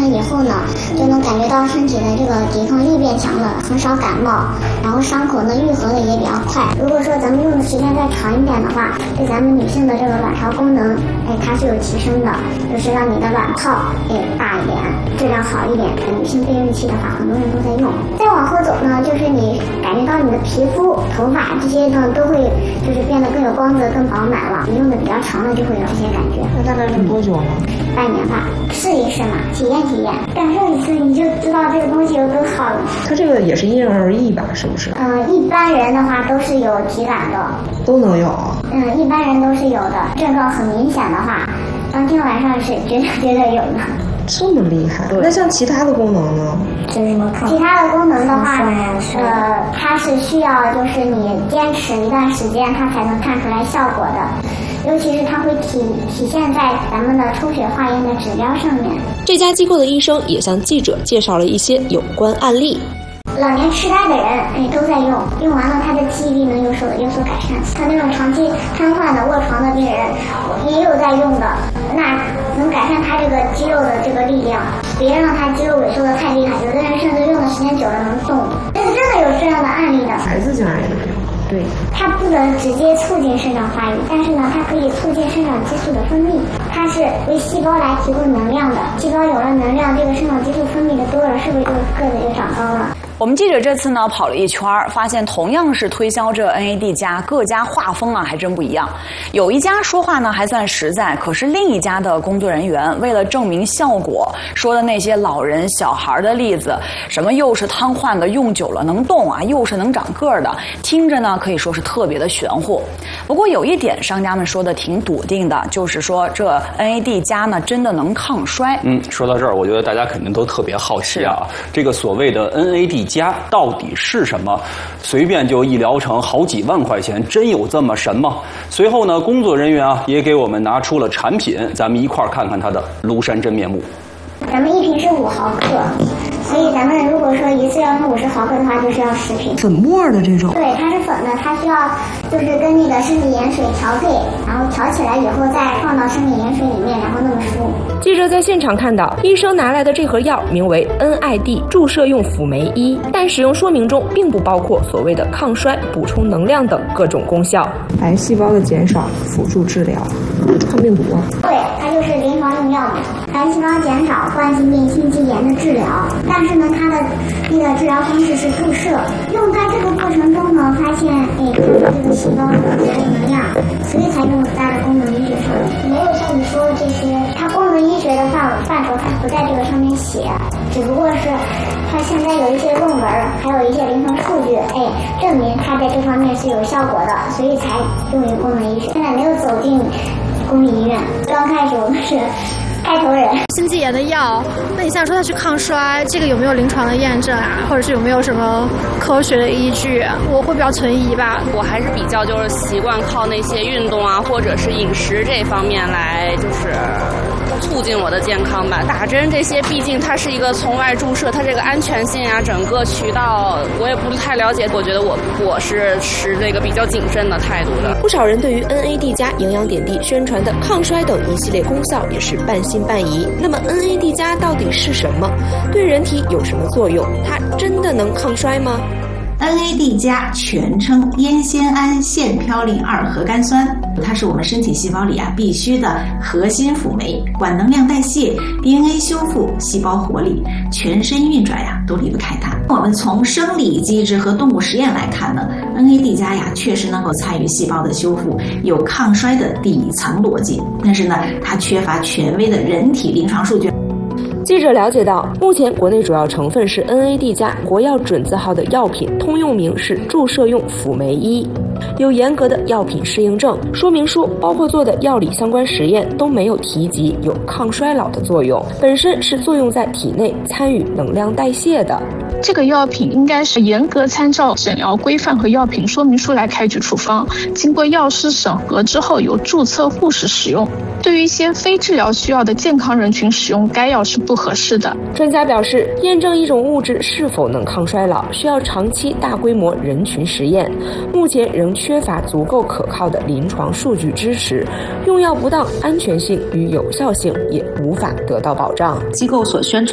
成以后呢，就能感觉到身体的这个抵抗力变强了，很少感冒，然后伤口呢愈合的也比较快。如果说咱们用的时间再长一点的话，对咱们女性的这个卵巢功能，它是有提升的，就是让你的卵泡大一点，质量好一点。女性备孕期的话，很多人都在用。再往后走呢，就是你感觉到你的皮肤、头发这些呢都会就是变得更有光泽、更饱满了。你用的比较长了，就会有这些感觉。 那大概用多久呢？ 半年吧，试一试嘛，体验体验，感受一次，你就知道这个东西有多好了。 它这个也是因人而异吧，是不是？ 一般人的话都是有体感的， 都能有。 一般人都是有的，症状很明显的话，当天晚上是绝对有的。 这么厉害？那像其他的功能呢？ 其他的功能的话，它是需要就是你坚持一段时间，它才能看出来效果的。尤其是它会体现在咱们的抽血化验的指标上面。 这家机构的医生也向记者介绍了一些有关案例。 老年痴呆的人，都在用，用完了他的记忆力能有所改善。像那种长期瘫痪的卧床的病人，也有在用的，那能改善他这个肌肉的这个力量，别让他肌肉萎缩的太厉害。有的人甚至用的时间久了能动，这个真的有这样的案例的。 孩子竟然也能用。对， 它不能直接促进生长发育，但是呢，它可以促进生长激素的分泌，它是为细胞来提供能量的。细胞有了能量，这个生长激素分泌的多了，是不是就个子就长高了？ 我们记者这次呢跑了一圈，发现同样是推销这 NAD 加，各家画风啊还真不一样。有一家说话呢还算实在，可是另一家的工作人员为了证明效果，说的那些老人小孩的例子，什么又是瘫痪的用久了能动啊，又是能长个儿的，听着呢可以说是特别的玄乎。不过有一点商家们说的挺笃定的，就是说这 NAD 加呢真的能抗衰。 说到这儿，我觉得大家肯定都特别好奇啊，这个所谓的 NAD 加到底是什么？随便就一疗程好几万块钱，真有这么神吗？随后呢，工作人员啊也给我们拿出了产品，咱们一块儿看看它的庐山真面目。 咱们一瓶是5毫克，所以咱们如果说一次要用50毫克的话，就是要10瓶。 粉末的这种？ 对，它是粉的，它需要就是跟那个生理盐水调配，然后调起来以后再放到生理盐水里面，然后那么输。 记者在现场看到，医生拿来的这盒药名为 NAD 注射用辅酶1，但使用说明中并不包括所谓的抗衰、补充能量等各种功效。 癌细胞的减少辅助治疗，抗病毒。 对，它就是临床用药嘛，癌细胞减少、冠心病、心肌炎的治疗。但是呢，它的那个治疗方式是注射。用在这个过程中呢，发现这个细胞还有能量，所以才用在了功能医学上。没有像你说的这些，它功能医学的范畴它不在这个上面写，只不过是它现在有一些论文，还有一些临床数据，证明它在这方面是有效果的，所以才用于功能医学。现在没有走进公立医院，刚开始我们是开头人。 心肌炎的药，那你像说它是抗衰，这个有没有临床的验证啊？或者是有没有什么科学的依据？我会比较存疑吧。 我还是比较就是习惯靠那些运动啊，或者是饮食这方面来就是促进我的健康吧。打针这些毕竟它是一个从外注射，它这个安全性啊，整个渠道我也不太了解。我觉得我是持这个比较谨慎的态度的。 不少人对于 NAD 加营养点滴宣传的抗衰等一系列功效也是半信半疑。那么 NAD 加到底是什么？对人体有什么作用？它真的能抗衰吗 ？NAD 加全称烟酰胺腺嘌呤2核苷酸，它是我们身体细胞里必须的核心辅酶，管能量代谢、DNA 修复、细胞活力，全身运转都离不开它。我们从生理机制和动物实验来看呢， NAD 加确实能够参与细胞的修复，有抗衰的底层逻辑，但是呢，它缺乏权威的人体临床数据。 记者了解到，目前国内主要成分是 NAD 加国药准字号的药品，通用名是注射用辅酶1，有严格的药品适应症，说明书包括做的药理相关实验都没有提及有抗衰老的作用，本身是作用在体内参与能量代谢的。 这个药品应该是严格参照诊疗规范和药品说明书来开具处方，经过药师审核之后由注册护士使用。对于一些非治疗需要的健康人群使用该药是不合适的。 专家表示，验证一种物质是否能抗衰老，需要长期大规模人群实验，目前仍缺乏足够可靠的临床数据支持，用药不当，安全性与有效性也无法得到保障。 机构所宣传